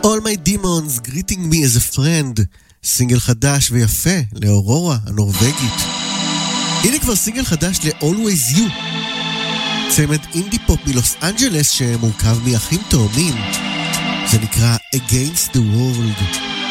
All My Demons, Greeting Me as a Friend, סינגל חדש ויפה לאורורה הנורווגית. הנה כבר סינגל חדש ל-Always You, צמד אינדי פופ מלוס אנג'לס שמורכב מאחים תאומים. זה נקרא Against the World.